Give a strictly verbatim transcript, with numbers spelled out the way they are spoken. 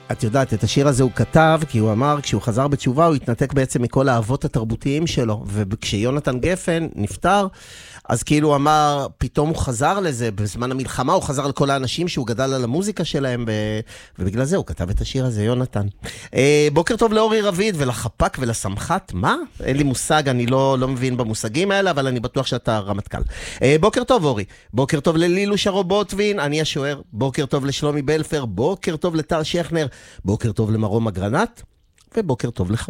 את יודעת, את השיר הזה הוא כתב, כי הוא אמר, כשהוא חזר בתשובה, הוא התנתק בעצם מכל האהבות התרבותיים שלו, וכשיונתן גפן נפטר, אז כאילו הוא אמר, פתאום הוא חזר לזה, בזמן המלחמה הוא חזר לכל האנשים שהוא גדל על המוזיקה שלהם, ב... ובגלל זה הוא כתב את השיר הזה, יונתן. אה, בוקר טוב לאורי רביד ולחפק ולסמחת, מה? אין לי מושג, אני לא, לא מבין במושגים האלה, אבל אני בטוח שאתה רמטכ"ל. אה, בוקר טוב אורי, בוקר טוב ללילו שרובוטבין, אני השוער, בוקר טוב לשלומי בלפר, בוקר טוב לטל שכנר, בוקר טוב למרום אגרנט, ובוקר טוב לך.